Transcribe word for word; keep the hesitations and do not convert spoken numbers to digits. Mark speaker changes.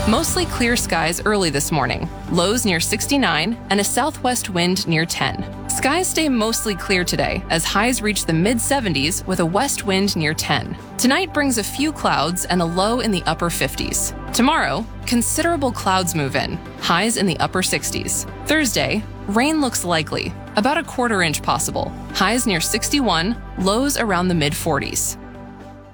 Speaker 1: Mostly clear skies early this morning, lows near sixty-nine and a southwest wind near ten. Skies stay mostly clear today as highs reach the mid seventies with a west wind near ten. Tonight brings a few clouds and a low in the upper fifties. Tomorrow, considerable clouds move in, highs in the upper sixties. Thursday, rain looks likely, about a quarter inch possible, highs near sixty-one, lows around the mid forties.